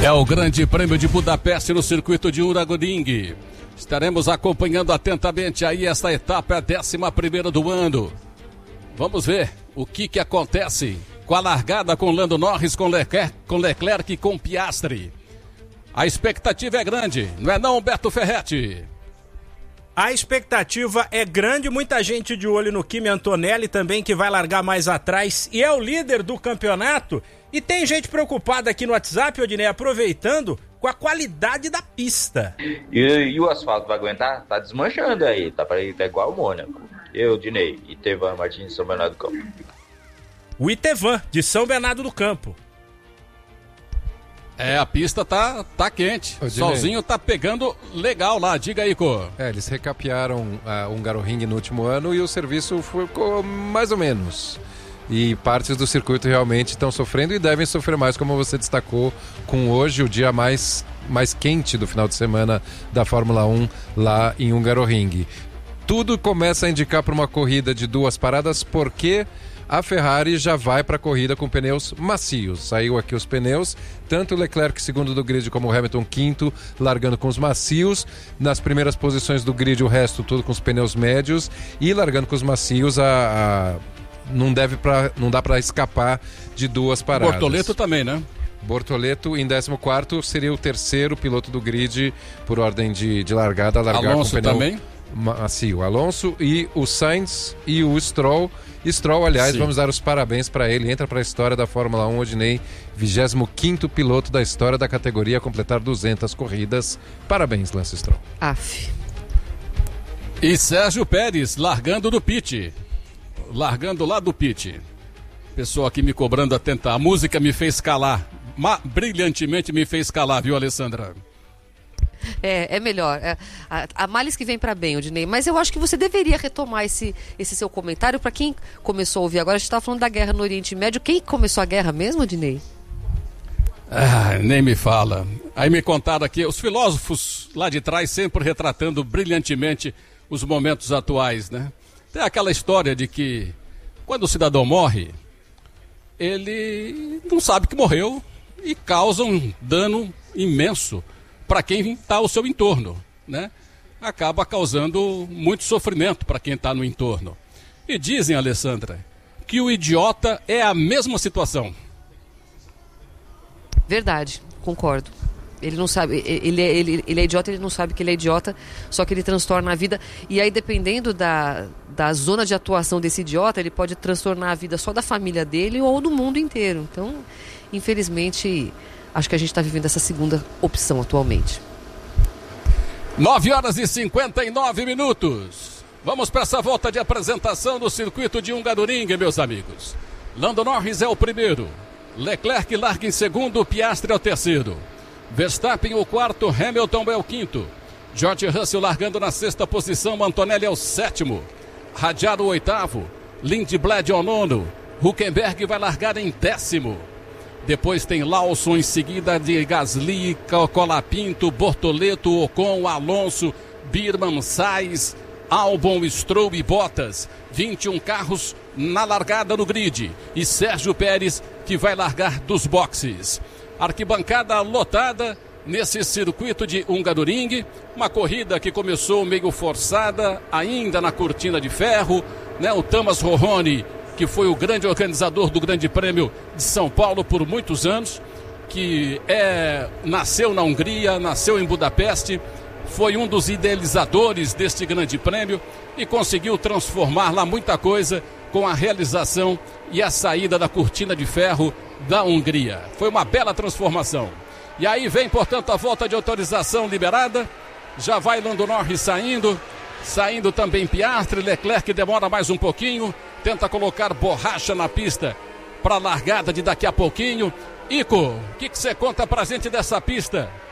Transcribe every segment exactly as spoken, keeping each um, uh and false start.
É o Grande Prêmio de Budapeste no circuito de Hungaroring. Estaremos acompanhando atentamente aí esta etapa, a décima primeira do ano. Vamos ver o que que acontece com a largada com Lando Norris, com Leclerc, com Leclerc e com Piastri. A expectativa é grande, não é não, Beto Ferretti? A expectativa é grande, muita gente de olho no Kimi Antonelli também, que vai largar mais atrás e é o líder do campeonato. E tem gente preocupada aqui no WhatsApp, Odinei, aproveitando com a qualidade da pista. E, e o asfalto vai aguentar? Tá desmanchando aí, tá para ir tá igual o Mônaco. Eu, Odinei, Itevan Martins de São Bernardo do Campo. O Itevan, de São Bernardo do Campo. É, a pista tá, tá quente. O solzinho tá pegando legal lá, diga aí, Cô. É, eles recapearam a Hungaroring no último ano e o serviço ficou mais ou menos. E partes do circuito realmente estão sofrendo e devem sofrer mais, como você destacou, com hoje o dia mais, mais quente do final de semana da Fórmula um lá em Hungaroring. Tudo começa a indicar para uma corrida de duas paradas, porque a Ferrari já vai para a corrida com pneus macios. Saiu aqui os pneus, tanto o Leclerc segundo do grid como o Hamilton quinto, largando com os macios. Nas primeiras posições do grid o resto tudo com os pneus médios e largando com os macios a, a... não deve pra... não dá para escapar de duas paradas. Bortoleto também, né? Bortoleto em décimo quarto seria o terceiro piloto do grid por ordem de, de largada, largar Alonso com pneu também? macio. Alonso e o Sainz e o Stroll. Stroll, aliás, Sim. vamos dar os parabéns para ele. Entra para a história da Fórmula um, Odinei, vigésimo quinto piloto da história da categoria a completar duzentas corridas. Parabéns, Lance Stroll. Aff. E Sérgio Pérez largando do pit. Largando lá do pit. Pessoal aqui me cobrando a tentar. A música me fez calar. Ma- brilhantemente me fez calar, viu, Alessandra? É, é melhor. É, a, a males que vem para bem, Odinei. Mas eu acho que você deveria retomar esse, esse seu comentário. Para quem começou a ouvir agora, a gente estava falando da guerra no Oriente Médio. Quem começou a guerra mesmo, Odinei? Ah, nem me fala. Aí me contaram aqui, os filósofos lá de trás sempre retratando brilhantemente os momentos atuais, né? Tem aquela história de que quando o cidadão morre, ele não sabe que morreu e causa um dano imenso para quem está ao seu entorno, né? Acaba causando muito sofrimento para quem está no entorno. E dizem, Alessandra, que o idiota é a mesma situação. Verdade, concordo. Ele não sabe, ele é, ele, ele é idiota, ele não sabe que ele é idiota, só que ele transtorna a vida. E aí, dependendo da, da zona de atuação desse idiota, ele pode transtornar a vida só da família dele ou do mundo inteiro. Então, infelizmente, acho que a gente está vivendo essa segunda opção atualmente. nove horas e cinquenta e nove minutos. Vamos para essa volta de apresentação do circuito de Hungaroring, meus amigos. Lando Norris é o primeiro. Leclerc larga em segundo, Piastri é o terceiro. Verstappen o quarto, Hamilton é o quinto. George Russell largando na sexta posição, Antonelli é o sétimo. Radiaro o oitavo, Lindblad é o nono. Hülkenberg vai largar em décimo. Depois tem Lawson em seguida de Gasly, Colapinto, Bortoleto, Ocon, Alonso, Birman, Sainz, Albon, Stroll e Bottas. vinte e um carros na largada no grid. E Sérgio Pérez que vai largar dos boxes. Arquibancada lotada nesse circuito de Hungaroring. Uma corrida que começou meio forçada, ainda na cortina de ferro, né? O Thomas Rohone, que foi o grande organizador do Grande Prêmio de São Paulo por muitos anos, que é, nasceu na Hungria, nasceu em Budapeste, foi um dos idealizadores deste Grande Prêmio e conseguiu transformar lá muita coisa com a realização e a saída da cortina de ferro da Hungria. Foi uma bela transformação. E aí vem, portanto, a volta de autorização liberada. Já vai Lando Norris saindo, saindo também Piastri. Leclerc demora mais um pouquinho, tenta colocar borracha na pista para a largada de daqui a pouquinho. Ico, o que você conta pra gente dessa pista?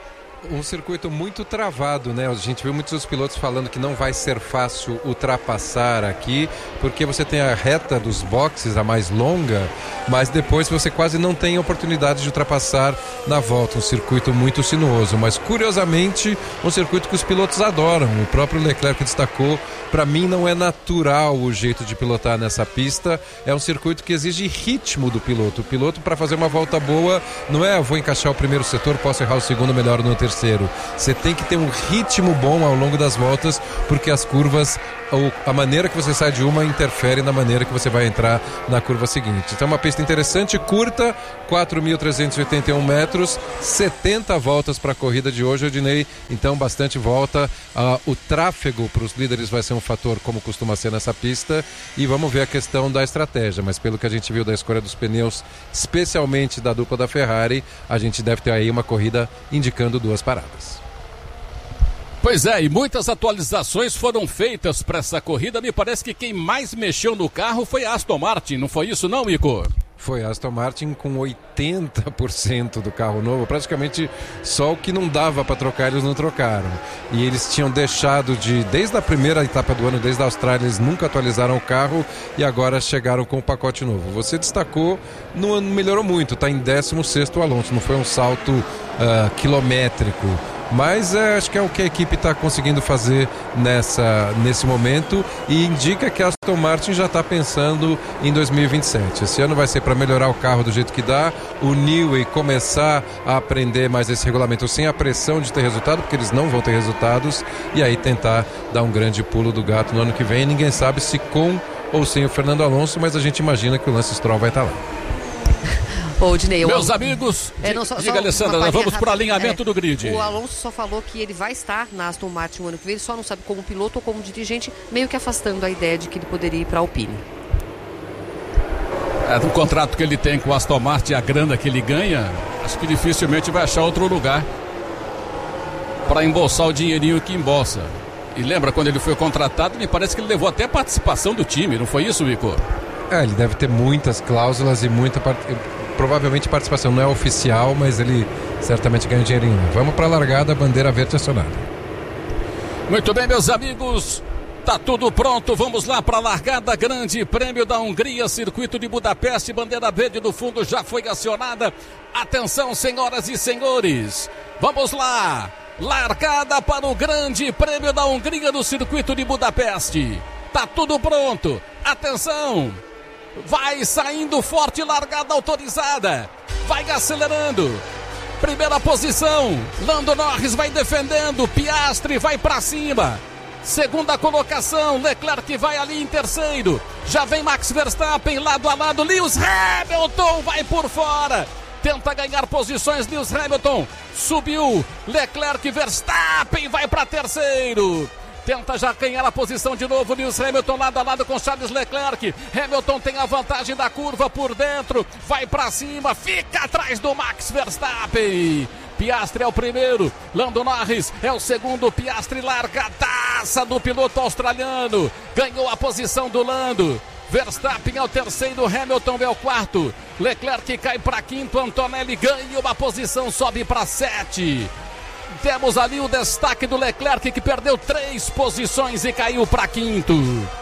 Um circuito muito travado, né? A gente viu muitos pilotos falando que não vai ser fácil ultrapassar aqui, porque você tem a reta dos boxes, a mais longa, mas depois você quase não tem oportunidade de ultrapassar na volta. Um circuito muito sinuoso, mas curiosamente um circuito que os pilotos adoram. O próprio Leclerc destacou: para mim não é natural o jeito de pilotar nessa pista, é um circuito que exige ritmo do piloto. O piloto, para fazer uma volta boa, não é vou encaixar o primeiro setor, posso errar o segundo, melhor no terceiro. Você tem que ter um ritmo bom ao longo das voltas, porque as curvas, a maneira que você sai de uma interfere na maneira que você vai entrar na curva seguinte. Então é uma pista interessante, curta, quatro mil trezentos e oitenta e um metros, setenta voltas para a corrida de hoje, Odinei, então bastante volta. Uh, o tráfego para os líderes vai ser um fator, como costuma ser nessa pista, e vamos ver a questão da estratégia, mas pelo que a gente viu da escolha dos pneus, especialmente da dupla da Ferrari, a gente deve ter aí uma corrida indicando duas paradas. Pois é, e muitas atualizações foram feitas para essa corrida. Me parece que quem mais mexeu no carro foi a Aston Martin, não foi isso não, Igor? Foi a Aston Martin com oitenta por cento do carro novo, praticamente só o que não dava para trocar eles não trocaram. E eles tinham deixado de, desde a primeira etapa do ano, desde a Austrália, eles nunca atualizaram o carro e agora chegaram com o pacote novo. Você destacou, não melhorou muito, está em décimo sexto o Alonso, não foi um salto uh, quilométrico. Mas é, acho que é o que a equipe está conseguindo fazer nessa, nesse momento, e indica que a Aston Martin já está pensando em dois mil e vinte e sete. Esse ano vai ser para melhorar o carro do jeito que dá, o Newey começar a aprender mais esse regulamento sem a pressão de ter resultado, porque eles não vão ter resultados, e aí tentar dar um grande pulo do gato no ano que vem. Ninguém sabe se com ou sem o Fernando Alonso, mas a gente imagina que o Lance Stroll vai estar lá. Ô, Dinei, Meus o... amigos, é, não, só, diga, só Alessandra, vamos para o alinhamento é, do grid. O Alonso só falou que ele vai estar na Aston Martin o ano que vem, ele só não sabe como piloto ou como dirigente, meio que afastando a ideia de que ele poderia ir para a Alpine. É, do contrato que ele tem com o Aston Martin, a grana que ele ganha, acho que dificilmente vai achar outro lugar para embolsar o dinheirinho que embolsa. E lembra, quando ele foi contratado, me parece que ele levou até a participação do time, não foi isso, Vico? É, ele deve ter muitas cláusulas e muita participação. Provavelmente participação não é oficial, mas ele certamente ganha um dinheirinho. Vamos para a largada, bandeira verde acionada. Muito bem, meus amigos, tá tudo pronto. Vamos lá para a largada. Grande Prêmio da Hungria, circuito de Budapeste, bandeira verde do fundo já foi acionada. Atenção, senhoras e senhores, vamos lá. Largada para o Grande Prêmio da Hungria no circuito de Budapeste. Tá tudo pronto. Atenção. Vai saindo forte, largada autorizada. Vai acelerando. Primeira posição. Lando Norris vai defendendo. Piastri vai para cima. Segunda colocação. Leclerc vai ali em terceiro. Já vem Max Verstappen lado a lado. Lewis Hamilton vai por fora. Tenta ganhar posições. Lewis Hamilton subiu. Leclerc, Verstappen vai para terceiro. Tenta já ganhar a posição de novo, Lewis Hamilton lado a lado com Charles Leclerc. Hamilton tem a vantagem da curva por dentro, vai pra cima, fica atrás do Max Verstappen. Piastri é o primeiro, Lando Norris é o segundo. Piastri larga a taça do piloto australiano, ganhou a posição do Lando. Verstappen é o terceiro, Hamilton é o quarto. Leclerc cai para quinto, Antonelli ganha uma posição, sobe para sete. Temos ali o destaque do Leclerc, que perdeu três posições e caiu para quinto.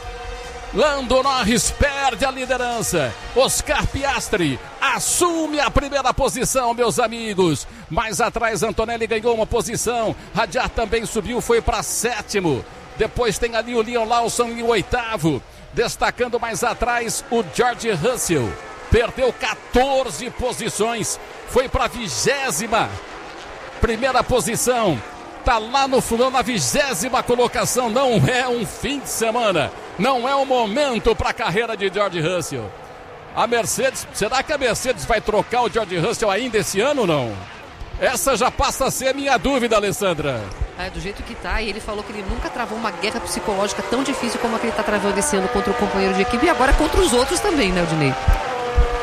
Lando Norris perde a liderança. Oscar Piastri assume a primeira posição, meus amigos. Mais atrás, Antonelli ganhou uma posição. Radiar também subiu, foi para sétimo. Depois tem ali o Liam Lawson em oitavo. Destacando mais atrás, o George Russell. Perdeu quatorze posições, foi para a vigésima. Primeira posição, tá lá no fulano, na vigésima colocação. Não é um fim de semana, não é um momento para a carreira de George Russell. A Mercedes, será que a Mercedes vai trocar o George Russell ainda esse ano ou não? Essa já passa a ser a minha dúvida, Alessandra. É, do jeito que tá, e ele falou que ele nunca travou uma guerra psicológica tão difícil como a que ele tá travando esse ano contra o companheiro de equipe e agora contra os outros também, né, Odinei?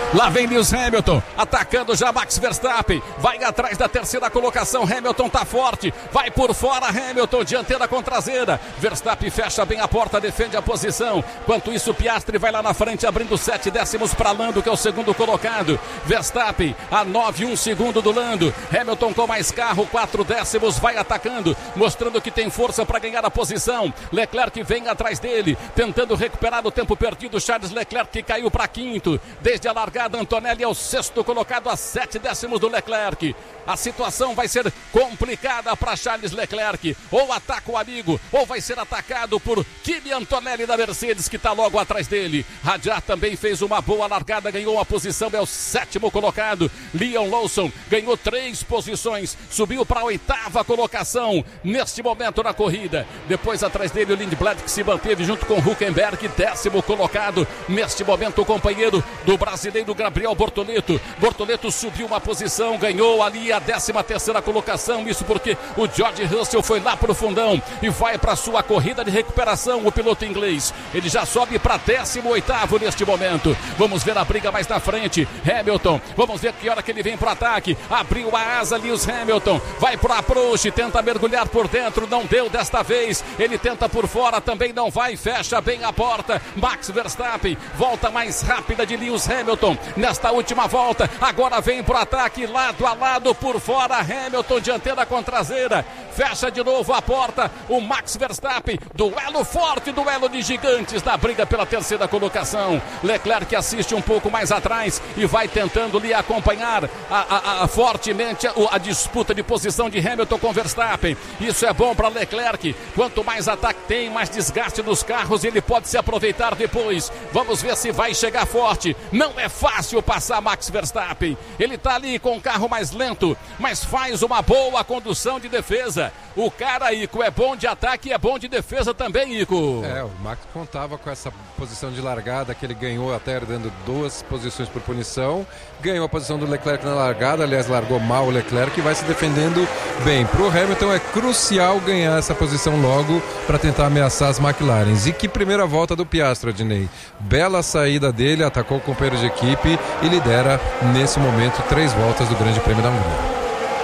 Lá vem Lewis Hamilton, atacando já Max Verstappen, vai atrás da terceira colocação, Hamilton tá forte, vai por fora Hamilton, dianteira com traseira, Verstappen fecha bem a porta, defende a posição, enquanto isso Piastri vai lá na frente, abrindo sete décimos para Lando, que é o segundo colocado, Verstappen a nove, um segundo do Lando, Hamilton com mais carro, quatro décimos, vai atacando, mostrando que tem força para ganhar a posição, Leclerc vem atrás dele, tentando recuperar o tempo perdido, Charles Leclerc que caiu para quinto, desde a largada Antonelli é o sexto colocado a sete décimos do Leclerc. A situação vai ser complicada para Charles Leclerc. Ou ataca o amigo, ou vai ser atacado por Kimi Antonelli da Mercedes, que está logo atrás dele. Radiar também fez uma boa largada, ganhou uma posição, é o sétimo colocado. Liam Lawson ganhou três posições, subiu para a oitava colocação neste momento na corrida. Depois atrás dele o Lindblad, que se manteve junto com Hülkenberg, décimo colocado. Neste momento o companheiro do brasileiro Gabriel Bortoleto. Bortoleto subiu uma posição, ganhou ali a décima terceira colocação, isso porque o George Russell foi lá pro fundão e vai para sua corrida de recuperação, o piloto inglês. Ele já sobe para décimo oitavo neste momento. Vamos ver a briga mais na frente. Hamilton, vamos ver que hora que ele vem pro ataque. Abriu a asa, Lewis Hamilton, vai pro approach, tenta mergulhar por dentro, não deu desta vez. Ele tenta por fora, também não vai, fecha bem a porta. Max Verstappen, volta mais rápida de Lewis Hamilton nesta última volta, agora vem pro ataque, lado a lado, por fora, Hamilton, dianteira com traseira, fecha de novo a porta, o Max Verstappen, duelo forte, duelo de gigantes na briga pela terceira colocação. Leclerc assiste um pouco mais atrás e vai tentando lhe acompanhar a, a, a, fortemente a, a disputa de posição de Hamilton com Verstappen. Isso é bom para Leclerc, quanto mais ataque tem, mais desgaste dos carros, ele pode se aproveitar depois. Vamos ver se vai chegar forte. Não é fácil passar Max Verstappen, ele tá ali com o carro mais lento, mas faz uma boa condução de defesa. O cara, Ico, é bom de ataque e é bom de defesa também, Ico. É, o Max contava com essa posição de largada que ele ganhou até dando duas posições por punição, ganhou a posição do Leclerc na largada, aliás largou mal o Leclerc e vai se defendendo bem. Pro Hamilton é crucial ganhar essa posição logo para tentar ameaçar as McLarens. E que primeira volta do Piastri, Adnei. Bela saída dele, atacou o companheiro de equipe e lidera nesse momento três voltas do Grande Prêmio da Hungria.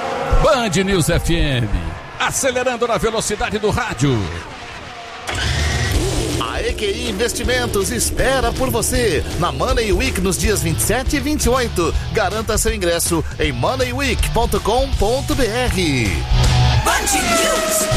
Band News F M, acelerando na velocidade do rádio. A E Q I Investimentos espera por você na Money Week nos dias vinte e sete e vinte e oito. Garanta seu ingresso em money week ponto com ponto b r. Band News.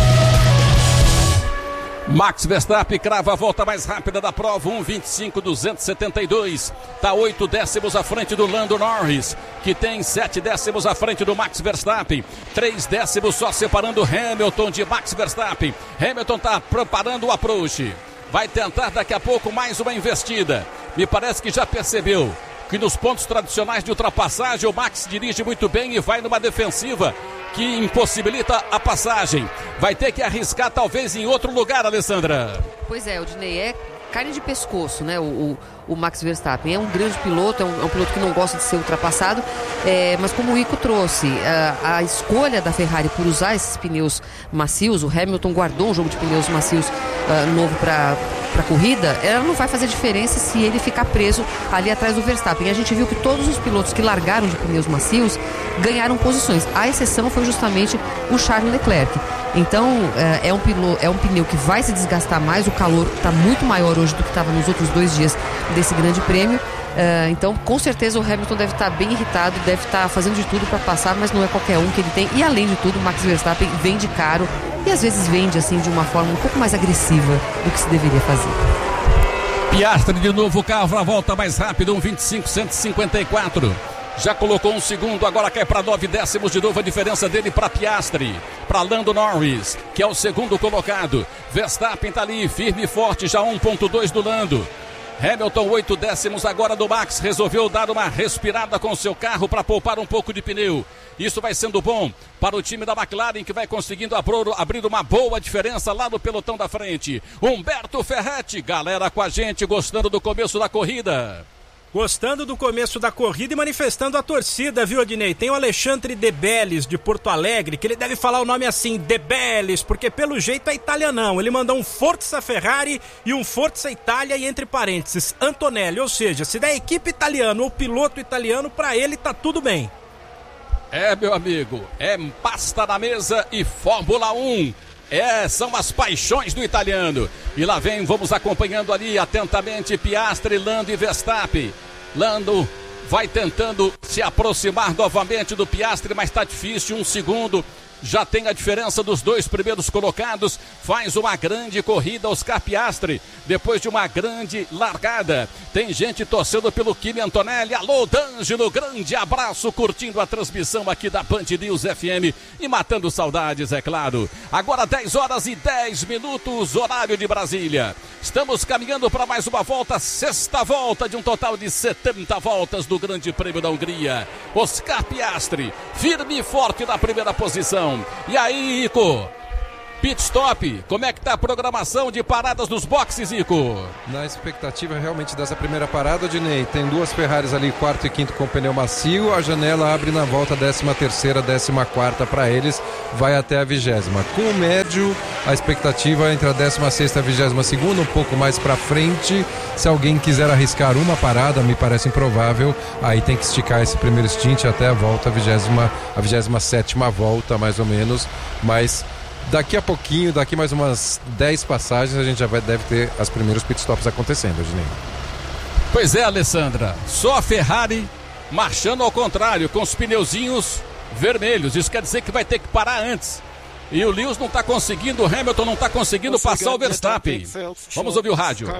Max Verstappen crava a volta mais rápida da prova, um vinte e cinco, duzentos e setenta e dois. Está oito décimos à frente do Lando Norris, que tem sete décimos à frente do Max Verstappen. três décimos só separando Hamilton de Max Verstappen. Hamilton está preparando o approach. Vai tentar daqui a pouco mais uma investida. Me parece que já percebeu que nos pontos tradicionais de ultrapassagem o Max dirige muito bem e vai numa defensiva que impossibilita a passagem. Vai ter que arriscar talvez em outro lugar, Alessandra. Pois é, Odinei, é carne de pescoço, né? O, o, o Max Verstappen é um grande piloto, é um, é um piloto que não gosta de ser ultrapassado, é, mas como o Ico trouxe, a, a escolha da Ferrari por usar esses pneus macios, o Hamilton guardou um jogo de pneus macios uh, novo para a corrida, ela não vai fazer diferença se ele ficar preso ali atrás do Verstappen. A gente viu que todos os pilotos que largaram de pneus macios ganharam posições. A exceção foi justamente o Charles Leclerc. Então é um, pilo, é um pneu que vai se desgastar mais, o calor está muito maior hoje do que estava nos outros dois dias desse grande prêmio. Uh, então com certeza o Hamilton deve estar bem irritado, deve estar fazendo de tudo para passar, mas não é qualquer um que ele tem. E além de tudo, o Max Verstappen vende caro e às vezes vende assim de uma forma um pouco mais agressiva do que se deveria fazer. Piastri de novo, carro na volta mais rápido, um vinte e cinco, cento e cinquenta e quatro. Já colocou um segundo, agora cai para nove décimos de novo a diferença dele para Piastri, para Lando Norris, que é o segundo colocado. Verstappen está ali, firme e forte, já um ponto dois do Lando. Hamilton, oito décimos agora do Max, resolveu dar uma respirada com seu carro para poupar um pouco de pneu. Isso vai sendo bom para o time da McLaren, que vai conseguindo abrir uma boa diferença lá no pelotão da frente. Humberto Ferretti, galera com a gente, gostando do começo da corrida. Gostando do começo da corrida e manifestando a torcida, viu, Odinei? Tem o Alexandre De Bellis, de Porto Alegre, que ele deve falar o nome assim, De Bellis, porque pelo jeito é italianão. Ele mandou um Forza Ferrari e um Forza Itália e entre parênteses, Antonelli. Ou seja, se der equipe italiana ou piloto italiano, pra ele tá tudo bem. É, meu amigo, é pasta na mesa e Fórmula um. É, são as paixões do italiano. E lá vem, vamos acompanhando ali atentamente Piastri, Lando e Verstappen. Lando vai tentando se aproximar novamente do Piastri, mas está difícil, um segundo. Já tem a diferença dos dois primeiros colocados. Faz uma grande corrida Oscar Piastri, depois de uma grande largada. Tem gente torcendo pelo Kimi Antonelli. Alô, D'Angelo, grande abraço, curtindo a transmissão aqui da Band News F M e matando saudades, é claro. Agora dez horas e dez minutos, horário de Brasília. Estamos caminhando para mais uma volta, sexta volta de um total de setenta voltas do Grande Prêmio da Hungria. Oscar Piastri, firme e forte na primeira posição. E aí, Ico? Pit stop, como é que tá a programação de paradas dos boxes, Ico? Na expectativa realmente dessa primeira parada, Odinei, tem duas Ferraris ali, quarto e quinto com pneu macio, a janela abre na volta décima terceira, décima quarta para eles, vai até a vigésima. Com o médio, a expectativa é entre a décima sexta e a vigésima segunda, um pouco mais para frente. Se alguém quiser arriscar uma parada, me parece improvável, aí tem que esticar esse primeiro stint até a volta, a vigésima, a vigésima sétima volta, mais ou menos, mas daqui a pouquinho, daqui mais umas dez passagens, a gente já vai, deve ter os primeiros pitstops acontecendo, Odinei. Pois é, Alessandra, só a Ferrari marchando ao contrário, com os pneuzinhos vermelhos. Isso quer dizer que vai ter que parar antes. E o Lewis não está conseguindo, o Hamilton não está conseguindo passar o Verstappen. Vamos ouvir o rádio.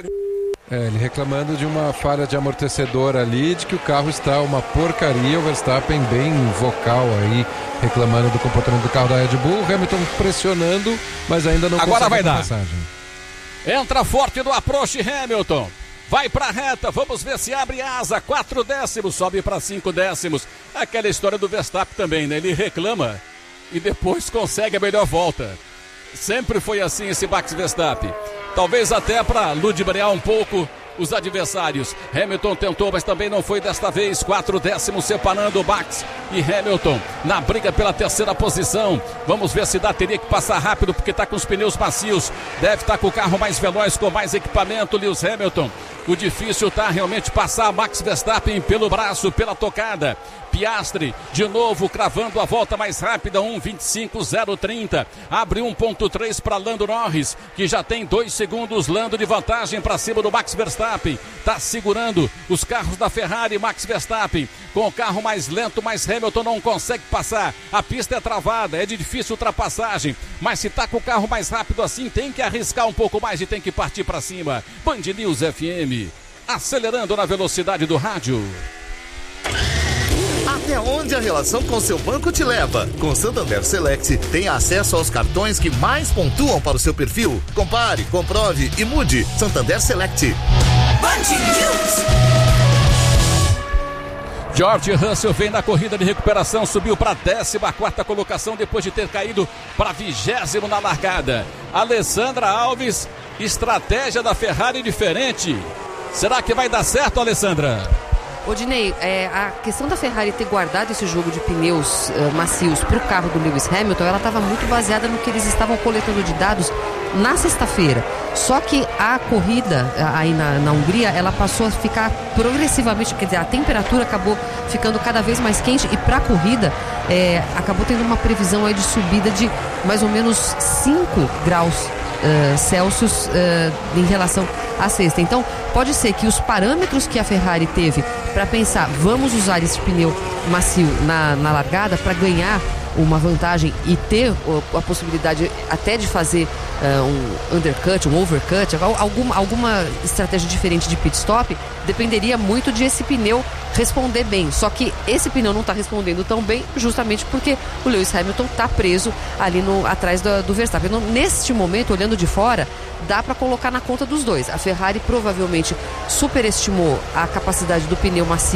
É, ele reclamando de uma falha de amortecedor ali, de que o carro está uma porcaria. O Verstappen bem vocal aí, reclamando do comportamento do carro da Red Bull. O Hamilton pressionando, mas ainda não Agora vai dar. Passagem. Entra forte no approach Hamilton. Vai pra reta, vamos ver se abre asa. Quatro décimos, sobe para cinco décimos. Aquela história do Verstappen também, né? Ele reclama e depois consegue a melhor volta. Sempre foi assim esse Max Verstappen. Talvez até para ludibriar um pouco os adversários. Hamilton tentou, mas também não foi desta vez. Quatro décimos separando Max e Hamilton na briga pela terceira posição. Vamos ver se dá, teria que passar rápido porque está com os pneus macios. Deve estar tá com o carro mais veloz, com mais equipamento, Lewis Hamilton. O difícil está realmente passar Max Verstappen pelo braço, pela tocada. Piastri, de novo, cravando a volta mais rápida, um vinte e cinco zero trinta. Abre um ponto três para Lando Norris, que já tem dois segundos. Lando de vantagem para cima do Max Verstappen. Está segurando os carros da Ferrari. Max Verstappen com o carro mais lento, mas Hamilton não consegue passar. A pista é travada, é de difícil ultrapassagem. Mas se está com o carro mais rápido assim, tem que arriscar um pouco mais e tem que partir para cima. Band News F M, acelerando na velocidade do rádio. Até onde a relação com seu banco te leva? Com Santander Select, tenha acesso aos cartões que mais pontuam para o seu perfil. Compare, comprove e mude. Santander Select. George Russell vem na corrida de recuperação, subiu para a décima quarta colocação depois de ter caído para vigésimo na largada. Alessandra Alves, estratégia da Ferrari diferente. Será que vai dar certo, Alessandra? Odinei, é, a questão da Ferrari ter guardado esse jogo de pneus uh, macios para o carro do Lewis Hamilton, ela estava muito baseada no que eles estavam coletando de dados na sexta-feira. Só que a corrida uh, aí na, na Hungria, ela passou a ficar progressivamente, quer dizer, a temperatura acabou ficando cada vez mais quente e para a corrida é, acabou tendo uma previsão aí de subida de mais ou menos cinco graus uh, Celsius uh, em relação à sexta. Então, pode ser que os parâmetros que a Ferrari teve para pensar, vamos usar esse pneu macio na, na largada para ganhar uma vantagem e ter a possibilidade até de fazer uh, um undercut, um overcut, alguma, alguma estratégia diferente de pit stop, dependeria muito de esse pneu responder bem. Só que esse pneu não está respondendo tão bem justamente porque o Lewis Hamilton está preso ali no, atrás do, do Verstappen. Então, neste momento, olhando de fora, dá para colocar na conta dos dois. A Ferrari provavelmente superestimou a capacidade do pneu macio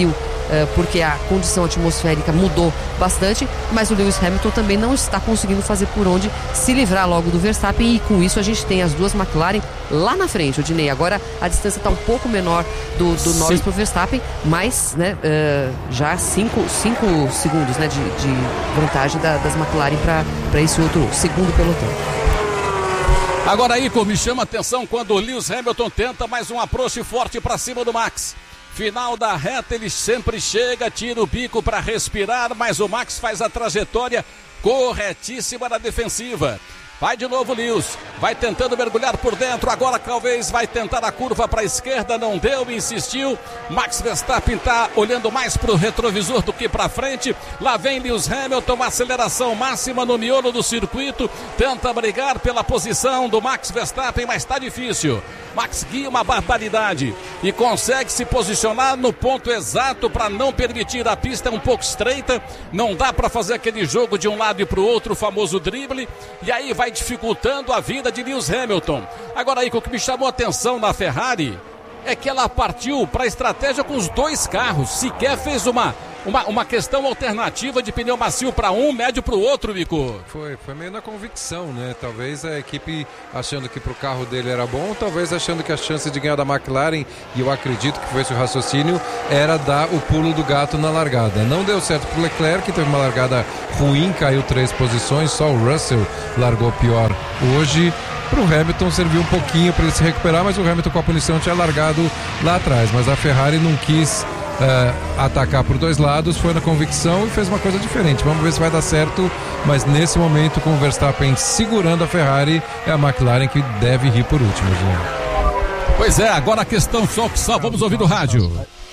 uh, porque a condição atmosférica mudou bastante, mas o Lewis Hamilton também não está conseguindo fazer por onde se livrar logo do Verstappen, e com isso a gente tem as duas McLaren lá na frente, o Dinei. Agora a distância está um pouco menor do, do Norris para o Verstappen, mas né, uh, já cinco segundos né, de, de vantagem da, das McLaren para esse outro segundo pelotão. Agora aí, me chama a atenção quando o Lewis Hamilton tenta mais um approach forte para cima do Max. Final da reta, ele sempre chega, tira o bico para respirar, mas o Max faz a trajetória corretíssima na defensiva. Vai de novo o Lewis, vai tentando mergulhar por dentro, agora talvez vai tentar a curva para a esquerda, não deu, insistiu. Max Verstappen está olhando mais para o retrovisor do que para frente. Lá vem Lewis Hamilton, aceleração máxima no miolo do circuito, tenta brigar pela posição do Max Verstappen, mas está difícil. Max guia uma barbaridade e consegue se posicionar no ponto exato para não permitir a pista um pouco estreita, não dá para fazer aquele jogo de um lado e para o outro, o famoso drible, e aí vai dificultando a vida de Lewis Hamilton. Agora aí, o que me chamou a atenção na Ferrari é que ela partiu para a estratégia com os dois carros, sequer fez uma, uma, uma questão alternativa de pneu macio para um, médio para o outro, Vico. Foi, foi meio na convicção, né? Talvez a equipe achando que para o carro dele era bom, talvez achando que a chance de ganhar da McLaren, e eu acredito que foi esse o raciocínio, era dar o pulo do gato na largada. Não deu certo para o Leclerc, que teve uma largada ruim, caiu três posições, só o Russell largou pior hoje. Para o Hamilton serviu um pouquinho para ele se recuperar, mas o Hamilton com a punição tinha largado lá atrás, mas a Ferrari não quis uh, atacar por dois lados, foi na convicção e fez uma coisa diferente. Vamos ver se vai dar certo, mas nesse momento, com o Verstappen segurando a Ferrari, é a McLaren que deve rir por último, gente. Pois é, agora a questão só que só vamos ouvir do rádio.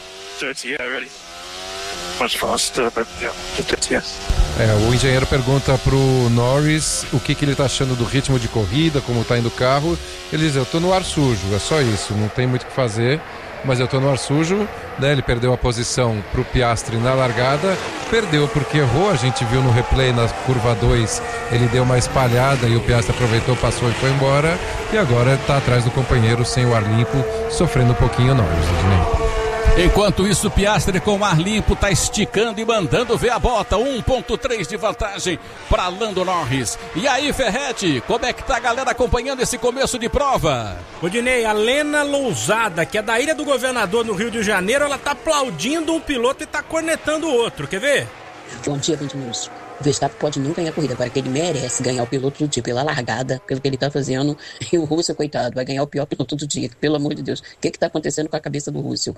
É, o engenheiro pergunta pro Norris o que, que ele tá achando do ritmo de corrida, como tá indo o carro. Ele diz, eu tô no ar sujo, é só isso, não tem muito o que fazer, mas eu tô no ar sujo, né? Ele perdeu a posição pro Piastri na largada, perdeu porque errou, a gente viu no replay na curva dois, ele deu uma espalhada e o Piastri aproveitou, passou e foi embora, e agora tá atrás do companheiro sem o ar limpo, sofrendo um pouquinho o Norris, né? Enquanto isso, Piastri com o ar limpo está esticando e mandando ver a bota. um ponto três de vantagem para Lando Norris. E aí, Ferretti, como é que tá a galera acompanhando esse começo de prova? O Dinei, a Lena Lousada, que é da Ilha do Governador no Rio de Janeiro, ela tá aplaudindo um piloto e tá cornetando o outro. Quer ver? Bom dia, Band News. O Verstappen pode não ganhar a corrida, agora que ele merece ganhar o piloto do dia pela largada, pelo que ele tá fazendo. E o Russell, coitado, vai ganhar o pior piloto do dia. Pelo amor de Deus, o que que tá acontecendo com a cabeça do Russell?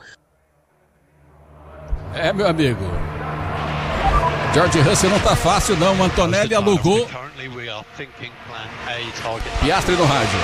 É, meu amigo, George Russell não tá fácil não, o Antonelli alugou. Piastri no rádio.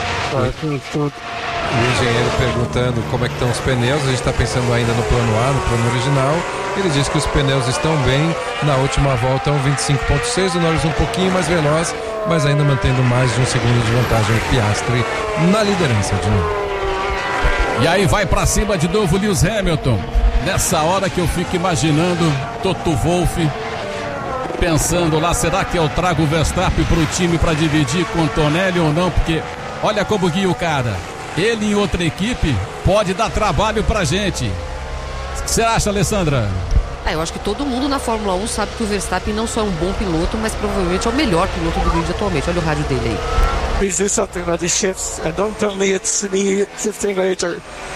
O engenheiro perguntando como é que estão os pneus, a gente está pensando ainda no plano A, no plano original. Ele diz que os pneus estão bem, na última volta um vinte e cinco ponto seis, o Norris um pouquinho mais veloz, mas ainda mantendo mais de um segundo de vantagem o Piastri na liderança de novo. E aí vai pra cima de novo Lewis Hamilton. Nessa hora que eu fico imaginando Toto Wolff pensando lá, será que eu trago o Verstappen pro time para dividir com o Antonelli ou não? Porque olha como guia o cara. Ele em outra equipe pode dar trabalho pra gente. O que você acha, Alessandra? Ah, eu acho que todo mundo na Fórmula um sabe que o Verstappen não só é um bom piloto, mas provavelmente é o melhor piloto do grid atualmente. Olha o rádio dele aí. Please do something about these shifts and don't tell me it's me shifting later.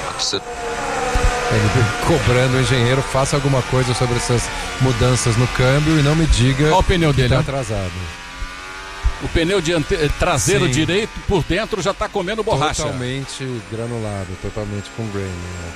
Ele cobrando o engenheiro, faça alguma coisa sobre essas mudanças no câmbio e não me diga. Olha o pneu dele, tá ó. atrasado. O pneu diante... traseiro Sim. direito por dentro já tá comendo borracha. Totalmente granulado, totalmente com grain, né?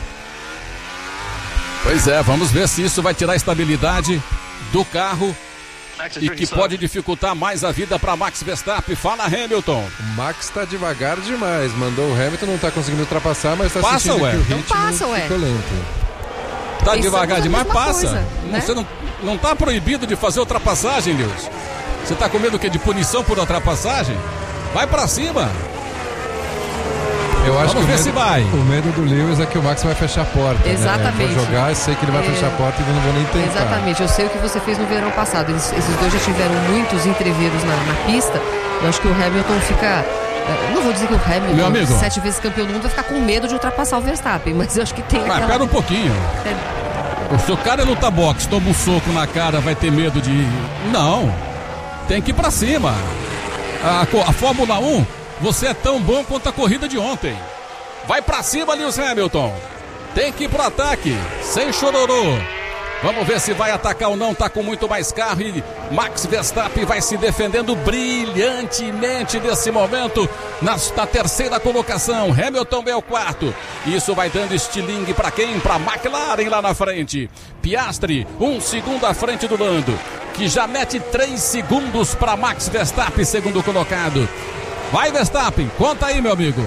Pois é, vamos ver se isso vai tirar a estabilidade do carro e que pode dificultar mais a vida para Max Verstappen. Fala, Hamilton. O Max está devagar demais, mandou o Hamilton, não está conseguindo ultrapassar, mas está Passa, sentindo ué. que o ritmo Então passa, ué. ficou lento. Tá Pensamos devagar a demais, mesma passa. coisa, Não, né? Você não, não tá proibido de fazer ultrapassagem, Lewis. Você tá com medo o quê? De punição por ultrapassagem? Vai pra cima. Eu acho Vamos que ver o se medo, vai. o medo do Lewis é que o Max vai fechar a porta. Exatamente. Né? Vou jogar, sei que ele vai É... fechar a porta e eu não vou nem tentar. Exatamente, eu sei o que você fez no verão passado. Eles, esses dois já tiveram muitos entreveros na, na pista. Eu acho que o Hamilton fica... eh, Não vou dizer que o Hamilton, Meu amigo. sete vezes campeão do mundo, vai ficar com medo de ultrapassar o Verstappen, mas eu acho que tem Mas aquela... pera um pouquinho. É, Se o cara luta boxe, toma um soco na cara, vai ter medo de... Não, tem que ir pra cima. A, a Fórmula um, você é tão bom quanto a corrida de ontem. Vai pra cima, Lewis Hamilton. Tem que ir pro ataque, sem chororô. Vamos ver se vai atacar ou não, tá com muito mais carro e Max Verstappen vai se defendendo brilhantemente nesse momento na, na terceira colocação. Hamilton é o quarto. Isso vai dando estilingue para quem? Para McLaren lá na frente. Piastri, um segundo à frente do Lando, que já mete três segundos para Max Verstappen, segundo colocado. Vai Verstappen, conta aí, meu amigo.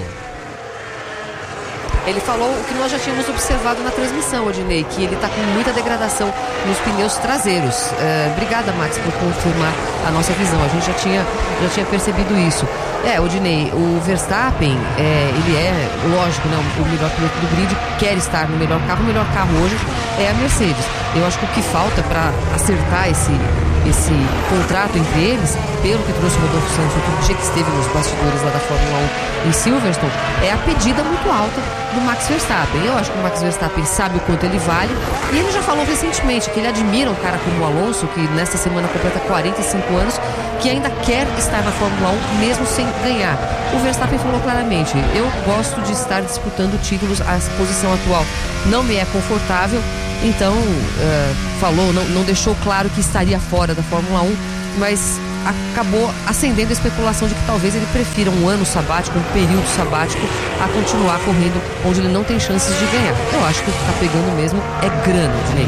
Ele falou o que nós já tínhamos observado na transmissão, Odinei, que ele está com muita degradação nos pneus traseiros. Uh, obrigada, Max, por confirmar a nossa visão. A gente já tinha, já tinha percebido isso. É, Odinei, o Verstappen, é, ele é, lógico, né, o melhor piloto do grid, quer estar no melhor carro. O melhor carro hoje é a Mercedes. Eu acho que o que falta para acertar esse, esse contrato entre eles, pelo que trouxe o Rodolfo Santos outro dia que esteve nos bastidores lá da Fórmula um em Silverstone, é a pedida muito alta do Max Verstappen. Eu acho que o Max Verstappen sabe o quanto ele vale e ele já falou recentemente que ele admira um cara como o Alonso, que nesta semana completa quarenta e cinco anos, que ainda quer estar na Fórmula um mesmo sem ganhar. O Verstappen falou claramente: eu gosto de estar disputando títulos, a posição atual não me é confortável. Então uh, falou, não, não deixou claro que estaria fora da Fórmula um, mas acabou acendendo a especulação de que talvez ele prefira um ano sabático, um período sabático, a continuar correndo onde ele não tem chances de ganhar. Eu acho que o que está pegando mesmo é grana, Dinei.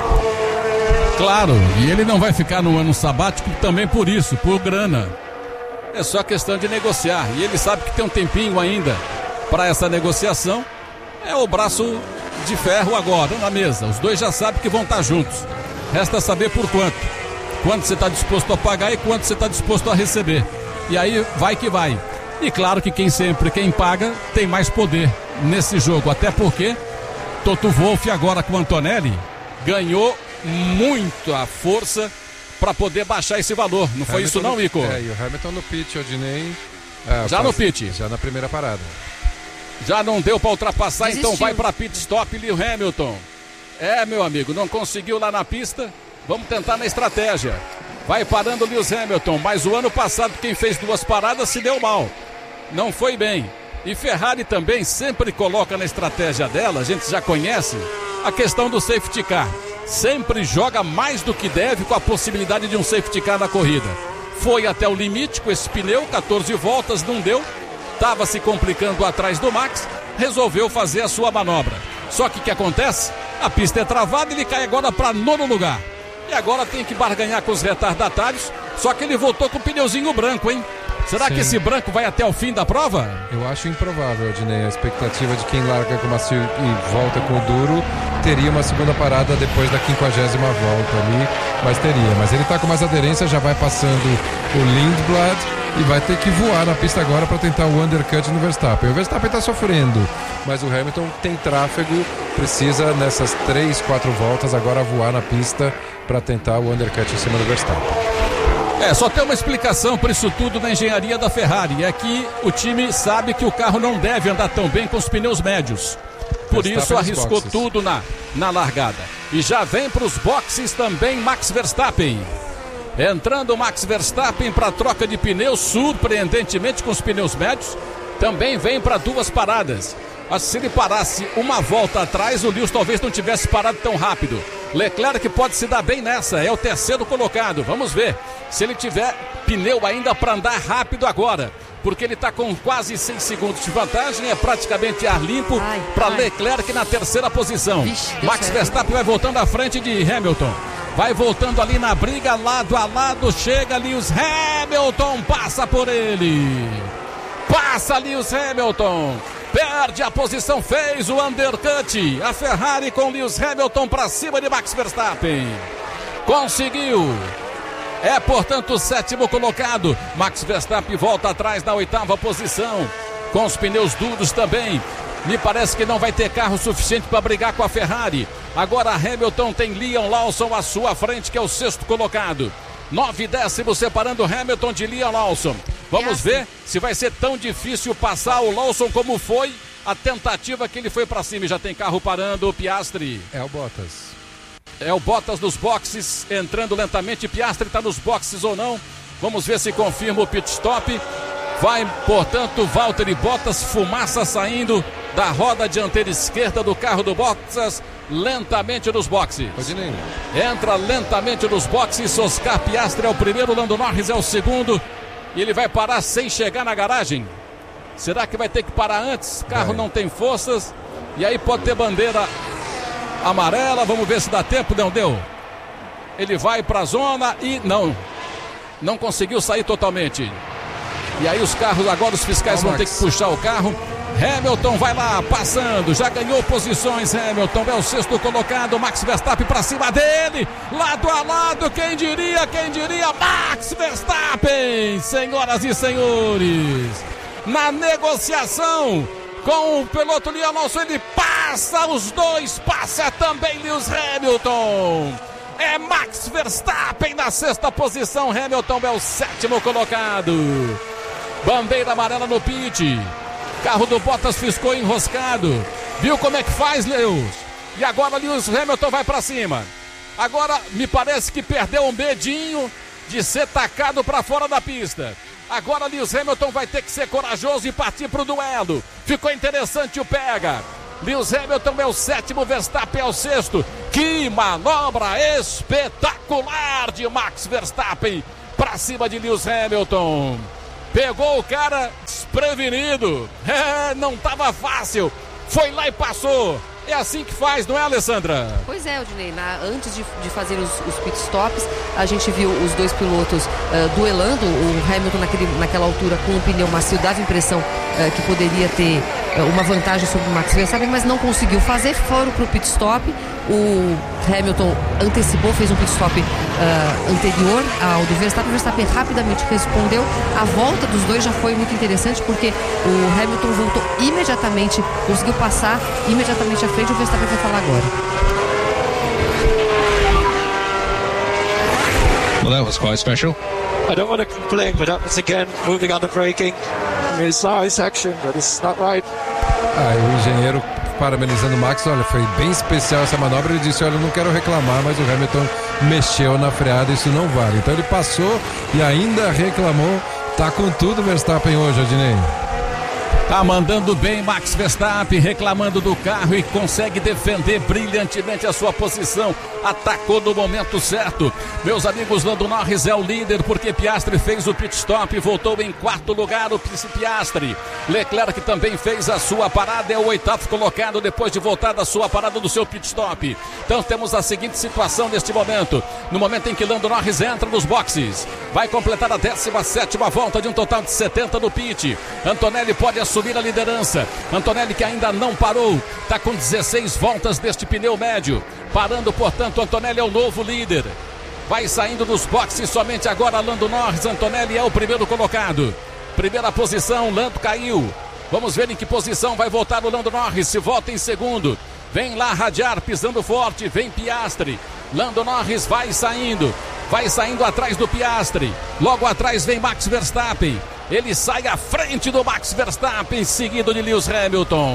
Claro, e ele não vai ficar no ano sabático também por isso, por grana. É só questão de negociar, e ele sabe que tem um tempinho ainda para essa negociação. É o braço de ferro agora na mesa, os dois já sabem que vão estar juntos. Resta saber por quanto. Quanto você está disposto a pagar e quanto você está disposto a receber. E aí vai que vai. E claro que quem sempre, quem paga, tem mais poder nesse jogo. Até porque Toto Wolff agora com o Antonelli ganhou muito a força para poder baixar esse valor. Não foi Hamilton isso não, Nico? É, e o Hamilton no pit, Odinei. Ah, já faz, no pit. Já na primeira parada. Já não deu para ultrapassar, Desistiu. Então vai para pit stop, Lewis Hamilton. É, meu amigo, não conseguiu lá na pista. Vamos tentar na estratégia. Vai parando o Lewis Hamilton, mas o ano passado quem fez duas paradas se deu mal. Não foi bem. E Ferrari também sempre coloca na estratégia dela, a gente já conhece, a questão do safety car. Sempre joga mais do que deve com a possibilidade de um safety car na corrida. Foi até o limite com esse pneu, quatorze voltas, não deu. Estava se complicando atrás do Max, resolveu fazer a sua manobra. Só que o que acontece? A pista é travada e ele cai agora para nono lugar. E agora tem que barganhar com os retardatários. Só que ele voltou com o pneuzinho branco, hein? Será Sim. que esse branco vai até o fim da prova? Eu acho improvável, Odinei. A expectativa de quem larga com macio e volta com o duro teria uma segunda parada depois da quinquagésima volta ali, mas teria. Mas ele tá com mais aderência, já vai passando o Lindblad e vai ter que voar na pista agora para tentar o undercut no Verstappen. O Verstappen tá sofrendo, mas o Hamilton tem tráfego, precisa nessas três, quatro voltas agora voar na pista para tentar o undercut em cima do Verstappen. É, só tem uma explicação para isso tudo na engenharia da Ferrari. É que o time sabe que o carro não deve andar tão bem com os pneus médios. Por isso arriscou tudo na, na largada. E já vem para os boxes também Max Verstappen. Entrando Max Verstappen para a troca de pneus, surpreendentemente com os pneus médios. Também vem para duas paradas. Se ele parasse uma volta atrás, o Lewis talvez não tivesse parado tão rápido. Leclerc pode se dar bem nessa, é o terceiro colocado. Vamos ver se ele tiver pneu ainda para andar rápido agora. Porque ele está com quase seis segundos de vantagem, é praticamente ar limpo para Leclerc na terceira posição. Vixe, Max Verstappen vai voltando à frente de Hamilton. Vai voltando ali na briga, lado a lado, chega Lewis Hamilton, passa por ele. Passa Lewis Hamilton. Perde a posição, fez o undercut. A Ferrari com Lewis Hamilton para cima de Max Verstappen. Conseguiu. É, portanto, o sétimo colocado. Max Verstappen volta atrás na oitava posição. Com os pneus duros também. Me parece que não vai ter carro suficiente para brigar com a Ferrari. Agora Hamilton tem Liam Lawson à sua frente, que é o sexto colocado. Nove décimos separando Hamilton de Liam Lawson. Vamos ver se vai ser tão difícil passar o Lawson como foi a tentativa que ele foi para cima. E já tem carro parando, o Piastri. É o Bottas. É o Bottas nos boxes, entrando lentamente. Piastri está nos boxes ou não. Vamos ver se confirma o pit stop. Vai, portanto, Valtteri Bottas, fumaça saindo da roda dianteira esquerda do carro do Bottas, lentamente nos boxes. Entra lentamente nos boxes. Oscar Piastri é o primeiro, Lando Norris é o segundo. E ele vai parar sem chegar na garagem. Será que vai ter que parar antes? O carro vai. Não tem forças. E aí pode ter bandeira amarela. Vamos ver se dá tempo. Não deu. Ele vai para a zona e não. Não conseguiu sair totalmente. E aí os carros, agora os fiscais oh, vão Max. ter que puxar o carro. Hamilton vai lá, passando, já ganhou posições. Hamilton é o sexto colocado. Max Verstappen para cima dele, lado a lado. Quem diria, quem diria? Max Verstappen, senhoras e senhores, na negociação com o piloto Liam Lawson, ele passa os dois, passa também Lewis Hamilton. É Max Verstappen na sexta posição. Hamilton é o sétimo colocado. Bandeira amarela no pit. Carro do Bottas ficou enroscado. Viu como é que faz, Lewis? E agora Lewis Hamilton vai para cima. Agora me parece que perdeu um medinho de ser tacado para fora da pista. Agora Lewis Hamilton vai ter que ser corajoso e partir para o duelo. Ficou interessante o pega. Lewis Hamilton é o sétimo, Verstappen é o sexto. Que manobra espetacular de Max Verstappen para cima de Lewis Hamilton. Pegou o cara desprevenido. É, não estava fácil. Foi lá e passou. É assim que faz, não é, Alessandra? Pois é, Odinei. Na, antes de, de fazer os, os pit stops, a gente viu os dois pilotos uh, duelando. O Hamilton naquele, naquela altura com o pneu macio dava a impressão uh, que poderia ter uh, uma vantagem sobre o Max Verstappen, mas não conseguiu fazer. Foram para o pit stop. O Hamilton antecipou, fez um pit stop uh, anterior ao do Verstappen. O Verstappen rapidamente respondeu. A volta dos dois já foi muito interessante, porque o Hamilton voltou imediatamente, conseguiu passar imediatamente à frente. O Verstappen vai falar agora. Well, that was quite special. I don't want to complain, but that was again moving on the braking. I mean, it's nice action, but it's not right. Ah, o engenheiro parabenizando o Max, olha, foi bem especial essa manobra. Ele disse, olha, eu não quero reclamar, mas o Hamilton mexeu na freada, isso não vale. Então ele passou e ainda reclamou. Tá com tudo Verstappen hoje, Odinei. Tá mandando bem Max Verstappen, reclamando do carro e consegue defender brilhantemente a sua posição. Atacou no momento certo. Meus amigos, Lando Norris é o líder porque Piastri fez o pit stop e voltou em quarto lugar o Piastri. Leclerc também fez a sua parada, é o oitavo colocado depois de voltar da sua parada do seu pit stop. Então temos a seguinte situação neste momento. No momento em que Lando Norris entra nos boxes, vai completar a décima sétima volta de um total de setenta no pit. Antonelli pode assumir a liderança. Antonelli, que ainda não parou, está com dezesseis voltas deste pneu médio. Parando, portanto, Antonelli é o novo líder. Vai saindo dos boxes somente agora Lando Norris. Antonelli é o primeiro colocado. Primeira posição, Lando caiu. Vamos ver em que posição vai voltar o Lando Norris. Se volta em segundo. Vem lá Radiar pisando forte. Vem Piastri. Lando Norris vai saindo. Vai saindo atrás do Piastri. Logo atrás vem Max Verstappen. Ele sai à frente do Max Verstappen, seguido de Lewis Hamilton.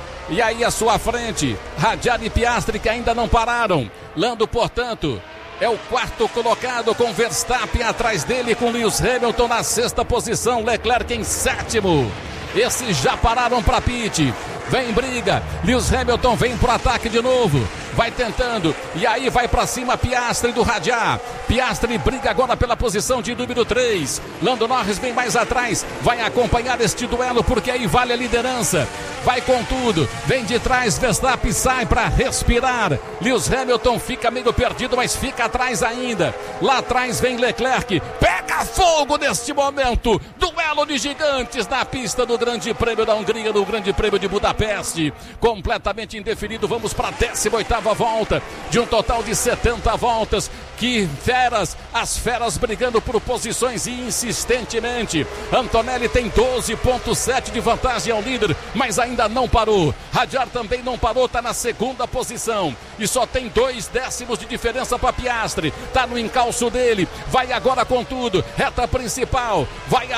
E aí à sua frente, Radiar e Piastri, que ainda não pararam. Lando, portanto, é o quarto colocado com Verstappen atrás dele, com Lewis Hamilton na sexta posição, Leclerc em sétimo. Esses já pararam para pit. Vem briga, Lewis Hamilton vem pro ataque de novo, vai tentando, e aí vai pra cima Piastri do Radiar. Piastri briga agora pela posição de número três. Lando Norris vem mais atrás, vai acompanhar este duelo porque aí vale a liderança. Vai com tudo, vem de trás, Verstappen sai para respirar. Lewis Hamilton fica meio perdido, mas fica atrás ainda. Lá atrás vem Leclerc, pega fogo neste momento. Duelo de gigantes na pista do Grande Prêmio da Hungria, do Grande Prêmio de Budapeste. Completamente indefinido, vamos para a décima oitava volta de um total de setenta voltas. Que feras, as feras brigando por posições insistentemente. Antonelli tem doze ponto sete de vantagem ao líder, mas ainda não parou. Radiar também não parou, está na segunda posição e só tem dois décimos de diferença para Piastri. Está no encalço dele, vai agora com tudo, reta principal, vai abrir a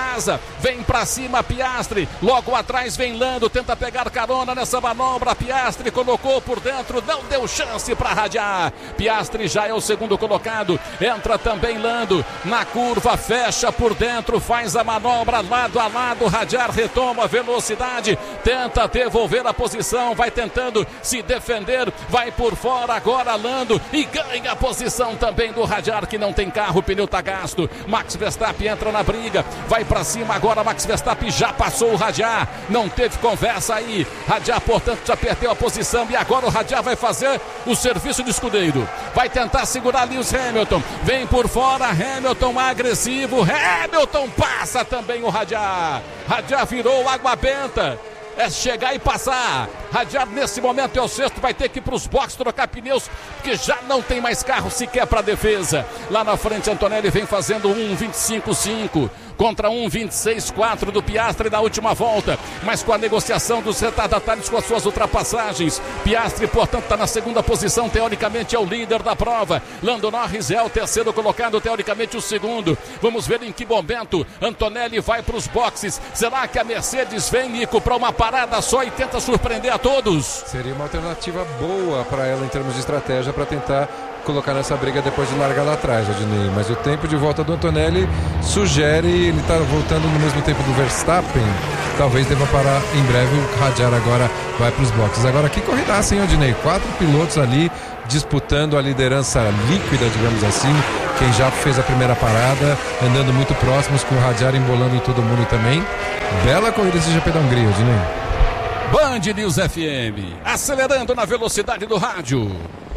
casa, vem pra cima Piastri, logo atrás vem Lando, tenta pegar carona nessa manobra, Piastri colocou por dentro, não deu chance pra radiar, Piastri já é o segundo colocado, entra também Lando, na curva, fecha por dentro, faz a manobra lado a lado, radiar retoma a velocidade, tenta devolver a posição, vai tentando se defender, vai por fora agora Lando e ganha a posição também do radiar que não tem carro, o pneu tá gasto, Max Verstappen entra na briga, vai pra cima agora, Max Verstappen já passou o radiar, não teve conversa aí, radiar portanto já perdeu a posição e agora o radiar vai fazer o serviço de escudeiro, vai tentar segurar Lewis Hamilton, vem por fora Hamilton agressivo, Hamilton passa também o radiar, radiar virou água benta, é chegar e passar, radiar nesse momento é o sexto, vai ter que ir para os boxes trocar pneus, porque já não tem mais carro sequer para defesa, lá na frente Antonelli vem fazendo um vinte e cinco cinco contra um vinte e seis quatro do Piastri na última volta, mas com a negociação dos retardatários com as suas ultrapassagens, Piastri portanto está na segunda posição, teoricamente é o líder da prova, Lando Norris é o terceiro colocado, teoricamente o segundo, vamos ver em que momento Antonelli vai para os boxes, será que a Mercedes vem, Nico, para uma parada só e tenta surpreender a todos? Seria uma alternativa boa para ela em termos de estratégia para tentar colocar nessa briga depois de largar lá atrás, Adnei. Mas o tempo de volta do Antonelli sugere, ele está voltando no mesmo tempo do Verstappen, talvez deva parar em breve, o radiar agora vai para os boxes. Agora que corridaça, hein, Adnei? Quatro pilotos ali disputando a liderança líquida, digamos assim, quem já fez a primeira parada, andando muito próximos com o radiar embolando em todo mundo também. Bela corrida esse G P da Hungria, Adnei. Band News F M, acelerando na velocidade do rádio.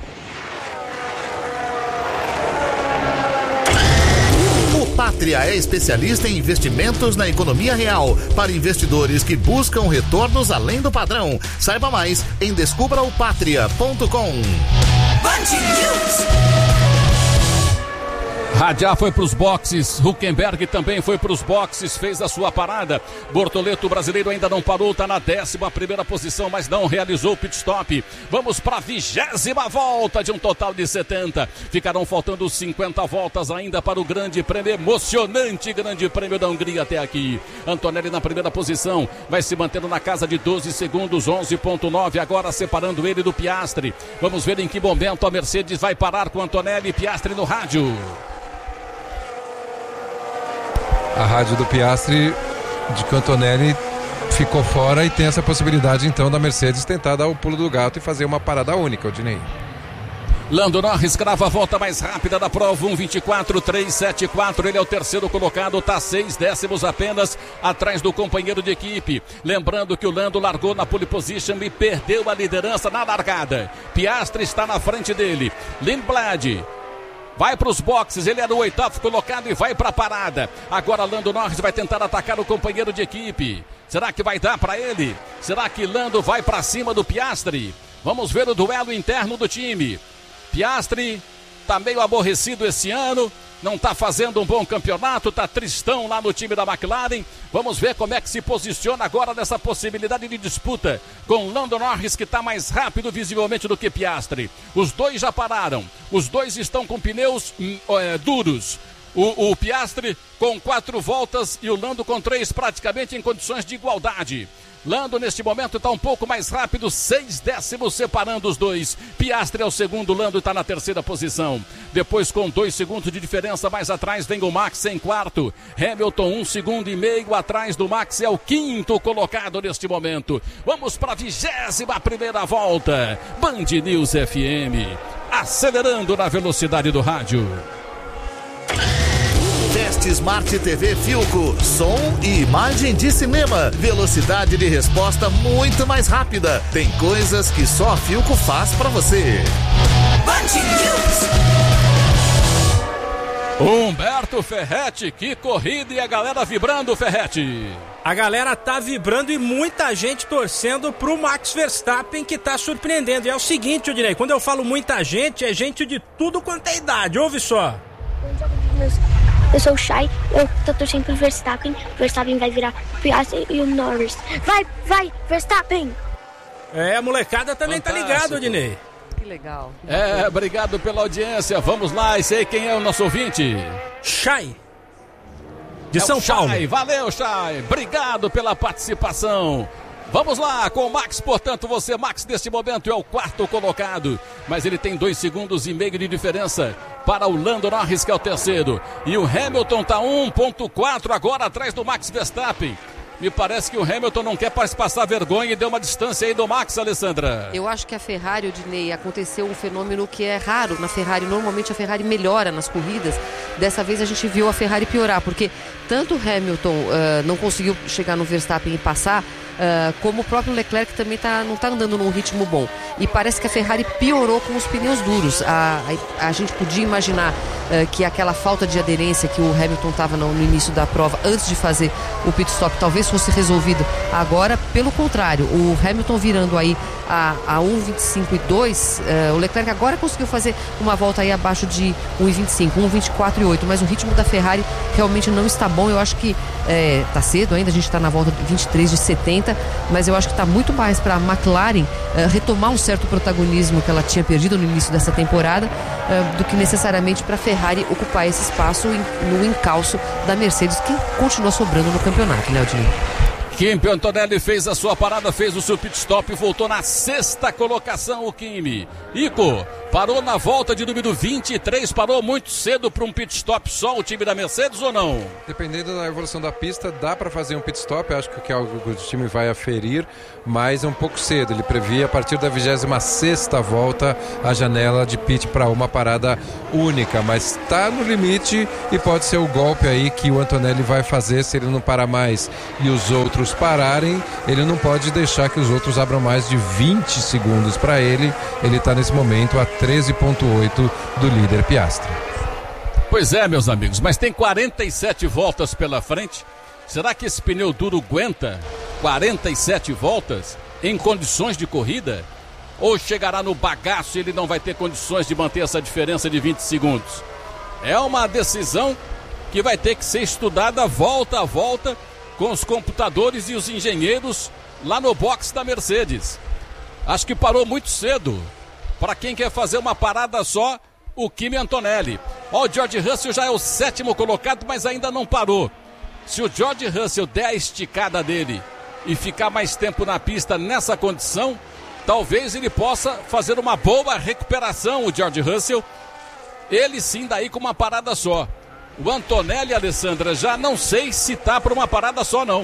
Pátria é especialista em investimentos na economia real para investidores que buscam retornos além do padrão. Saiba mais em descubra o pátria ponto com. Radiar foi para os boxes, Huckenberg também foi para os boxes, fez a sua parada. Bortoleto, o brasileiro, ainda não parou, está na décima primeira posição, mas não realizou o pit stop. Vamos para a vigésima volta de um total de setenta. Ficarão faltando cinquenta voltas ainda para o grande prêmio, emocionante grande prêmio da Hungria até aqui. Antonelli na primeira posição, vai se mantendo na casa de doze segundos, onze ponto nove, agora separando ele do Piastri. Vamos ver em que momento a Mercedes vai parar com Antonelli e Piastri no rádio. A rádio do Piastri de que Antonelli ficou fora e tem essa possibilidade então da Mercedes tentar dar o pulo do gato e fazer uma parada única, Odinei. Lando Norris crava a volta mais rápida da prova, um vinte e quatro trezentos e setenta e quatro, ele é o terceiro colocado, está seis décimos apenas atrás do companheiro de equipe. Lembrando que o Lando largou na pole position e perdeu a liderança na largada. Piastri está na frente dele. Lindblad vai para os boxes, ele era o oitavo colocado e vai para a parada. Agora Lando Norris vai tentar atacar o companheiro de equipe. Será que vai dar para ele? Será que Lando vai para cima do Piastri? Vamos ver o duelo interno do time. Piastri está meio aborrecido esse ano, não está fazendo um bom campeonato, está tristão lá no time da McLaren. Vamos ver como é que se posiciona agora nessa possibilidade de disputa com Lando Norris, que está mais rápido visivelmente do que Piastri. Os dois já pararam, os dois estão com pneus é, duros. O, o Piastri com quatro voltas e o Lando com três, praticamente em condições de igualdade. Lando neste momento está um pouco mais rápido, seis décimos separando os dois. Piastri é o segundo, Lando está na terceira posição. Depois, com dois segundos de diferença mais atrás, vem o Max em quarto. Hamilton um segundo e meio atrás do Max, é o quinto colocado neste momento. Vamos para a vigésima primeira volta. Band News F M, acelerando na velocidade do rádio. Teste Smart T V Philco, som e imagem de cinema, velocidade de resposta muito mais rápida. Tem coisas que só a Philco faz pra você. Humberto Ferretti, que corrida, e a galera vibrando, Ferretti. A galera tá vibrando e muita gente torcendo pro Max Verstappen, que tá surpreendendo. E é o seguinte, Odinei, quando eu falo muita gente, é gente de tudo quanto é idade, ouve só. Eu sou o Shai, eu tô torcendo pro Verstappen. Verstappen vai virar o Piastri e o Norris. Vai, vai, Verstappen! É, a molecada também Fantástico. Tá ligado, Odinei. Que legal. É, obrigado pela audiência. Vamos lá, e sei quem é o nosso ouvinte. Shai. de é São Paulo. Chay. Valeu, Chay. Obrigado pela participação. Vamos lá com o Max, portanto, você, Max, neste momento é o quarto colocado, mas ele tem dois segundos e meio de diferença para o Lando Norris, que é o terceiro. E o Hamilton está um ponto quatro agora atrás do Max Verstappen. Me parece que o Hamilton não quer passar vergonha e deu uma distância aí do Max, Alessandra. Eu acho que a Ferrari, Odinei, aconteceu um fenômeno que é raro na Ferrari. Normalmente a Ferrari melhora nas corridas. Dessa vez a gente viu a Ferrari piorar, porque tanto o Hamilton uh, não conseguiu chegar no Verstappen e passar, Uh, como o próprio Leclerc também tá, não está andando num ritmo bom. E parece que a Ferrari piorou com os pneus duros. A, a, a gente podia imaginar uh, que aquela falta de aderência que o Hamilton estava no, no início da prova, antes de fazer o pit stop, talvez fosse resolvido. Agora, pelo contrário, o Hamilton virando aí a, a um vinte e cinco e dois, uh, o Leclerc agora conseguiu fazer uma volta aí abaixo de um vinte e cinco, um vinte e quatro e oito, mas o ritmo da Ferrari realmente não está bom. Eu acho que está é, cedo ainda, a gente está na volta de vinte e três de setenta, mas eu acho que está muito mais para a McLaren uh, retomar um certo protagonismo que ela tinha perdido no início dessa temporada, uh, do que necessariamente para a Ferrari ocupar esse espaço em, no encalço da Mercedes, que continua sobrando no campeonato, né, Odinei? Kimi Antonelli fez a sua parada, fez o seu pit stop e voltou na sexta colocação o Kimi. Ico parou na volta de número vinte e três, parou muito cedo para um pit stop só o time da Mercedes ou não? Dependendo da evolução da pista, dá para fazer um pit stop, acho que é algo que o time vai aferir, mas é um pouco cedo. Ele previa a partir da vigésima sexta volta a janela de pit para uma parada única, mas está no limite e pode ser o golpe aí que o Antonelli vai fazer se ele não parar mais e os outros pararem. Ele não pode deixar que os outros abram mais de vinte segundos para ele. Ele está nesse momento a treze ponto oito do líder Piastri. Pois é, meus amigos, mas tem quarenta e sete voltas pela frente. Será que esse pneu duro aguenta quarenta e sete voltas em condições de corrida? Ou chegará no bagaço e ele não vai ter condições de manter essa diferença de vinte segundos? É uma decisão que vai ter que ser estudada volta a volta com os computadores e os engenheiros lá no box da Mercedes. Acho que parou muito cedo. Para quem quer fazer uma parada só, o Kimi Antonelli. Ó, o George Russell já é o sétimo colocado, mas ainda não parou. Se o George Russell der a esticada dele e ficar mais tempo na pista nessa condição, talvez ele possa fazer uma boa recuperação, o George Russell. Ele sim, daí com uma parada só. O Antonelli, Alessandra, já não sei se tá para uma parada só, não.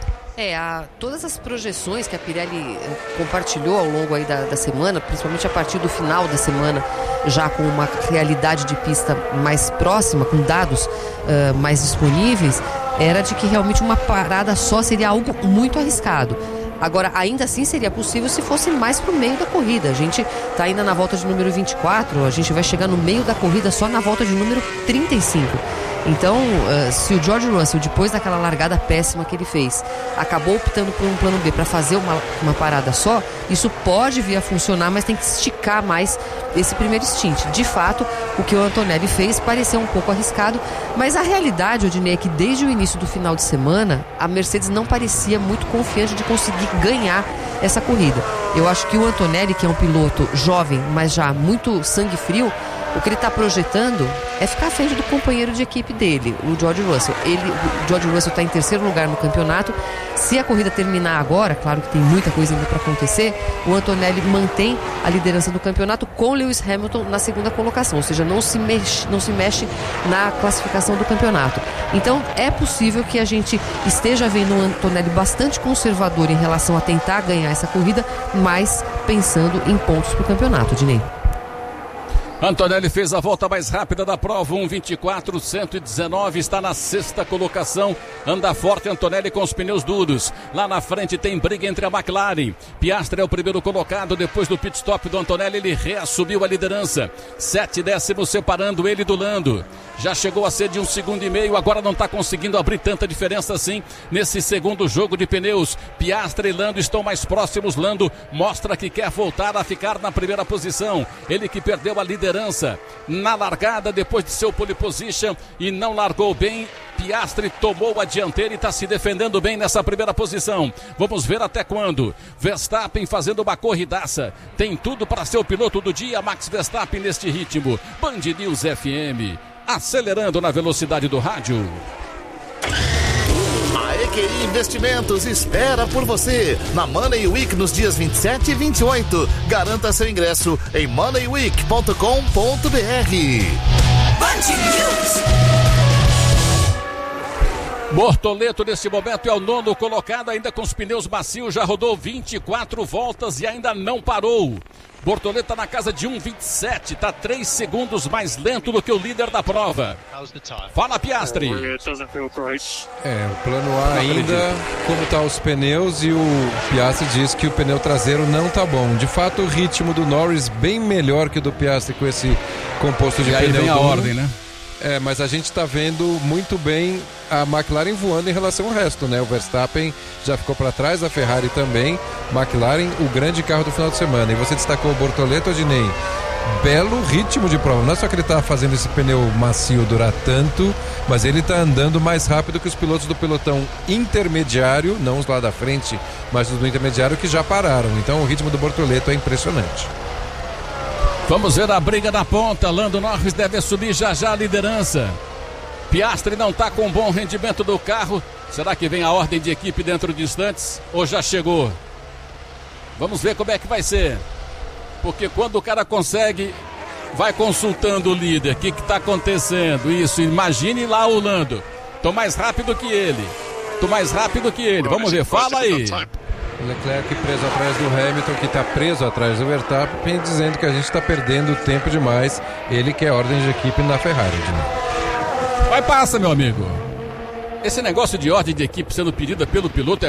É, a, todas as projeções que a Pirelli compartilhou ao longo aí da, da semana, principalmente a partir do final da semana, já com uma realidade de pista mais próxima, com dados uh, mais disponíveis, era de que realmente uma parada só seria algo muito arriscado. Agora, ainda assim seria possível se fosse mais pro meio da corrida. A gente está ainda na volta de número vinte e quatro, a gente vai chegar no meio da corrida só na volta de número trinta e cinco. Então, uh, se o George Russell, depois daquela largada péssima que ele fez, acabou optando por um plano B para fazer uma, uma parada só, isso pode vir a funcionar, mas tem que esticar mais esse primeiro stint. De fato, o que o Antonelli fez pareceu um pouco arriscado, mas a realidade, Odinei, é que desde o início do final de semana, a Mercedes não parecia muito confiante de conseguir ganhar essa corrida. Eu acho que o Antonelli, que é um piloto jovem, mas já muito sangue frio, o que ele está projetando é ficar à frente do companheiro de equipe dele, o George Russell. Ele, o George Russell está em terceiro lugar no campeonato. Se a corrida terminar agora, claro que tem muita coisa ainda para acontecer, o Antonelli mantém a liderança do campeonato com Lewis Hamilton na segunda colocação, ou seja, não se mexe, não se mexe na classificação do campeonato. Então é possível que a gente esteja vendo um Antonelli bastante conservador em relação a tentar ganhar essa corrida, mas pensando em pontos para o campeonato, Dinei. Antonelli fez a volta mais rápida da prova, um vinte e quatro, cento e dezenove, está na sexta colocação, anda forte Antonelli com os pneus duros. Lá na frente tem briga entre a McLaren. Piastri é o primeiro colocado, depois do pit stop do Antonelli ele reassumiu a liderança. Sete décimos separando ele do Lando. Já chegou a ser de um segundo e meio, agora não está conseguindo abrir tanta diferença assim nesse segundo jogo de pneus. Piastri e Lando estão mais próximos. Lando mostra que quer voltar a ficar na primeira posição. Ele que perdeu a liderança na largada depois de seu pole position e não largou bem. Piastri tomou a dianteira e está se defendendo bem nessa primeira posição. Vamos ver até quando. Verstappen fazendo uma corridaça. Tem tudo para ser o piloto do dia, Max Verstappen neste ritmo. Band News F M. Acelerando na velocidade do rádio. Q I Investimentos espera por você na Money Week nos dias vinte e sete e vinte e oito. Garanta seu ingresso em money week ponto com ponto b r. Bortoleto nesse momento é o nono colocado, ainda com os pneus macios, já rodou vinte e quatro voltas e ainda não parou. Bortoleto está na casa de um e vinte e sete, está três segundos mais lento do que o líder da prova. Fala, Piastri. É, o plano A ainda, como tá os pneus, e o Piastri diz que o pneu traseiro não tá bom. De fato, o ritmo do Norris bem melhor que o do Piastri com esse composto de e aí pneu vem a duro. ordem, né? É, mas a gente está vendo muito bem a McLaren voando em relação ao resto, né? O Verstappen já ficou para trás, a Ferrari também. McLaren, o grande carro do final de semana. E você destacou o Bortoleto, Adinei. Belo ritmo de prova. Não é só que ele está fazendo esse pneu macio durar tanto, mas ele está andando mais rápido que os pilotos do pelotão intermediário, não os lá da frente, mas os do intermediário que já pararam. Então o ritmo do Bortoleto é impressionante. Vamos ver a briga na ponta. Lando Norris deve assumir já já a liderança. Piastri não está com um bom rendimento do carro. Será que vem a ordem de equipe dentro de instantes? Ou já chegou? Vamos ver como é que vai ser. Porque quando o cara consegue, vai consultando o líder. O que está acontecendo? Isso, imagine lá o Lando. Tô mais rápido que ele. Tô mais rápido que ele. Vamos ver, fala aí. Leclerc preso atrás do Hamilton, que está preso atrás do Verstappen, dizendo que a gente está perdendo tempo demais. Ele quer ordem de equipe na Ferrari. Vai, passa, meu amigo. Esse negócio de ordem de equipe sendo pedida pelo piloto é